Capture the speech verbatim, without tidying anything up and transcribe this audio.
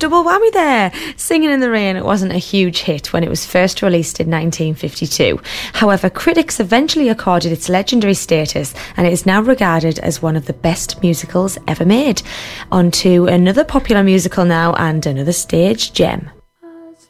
double whammy there. Singing in the Rain wasn't a huge hit when it was first released in nineteen fifty-two. However, critics eventually accorded its legendary status, and it is now regarded as one of the best musicals ever made. On to another popular musical now, and another stage gem.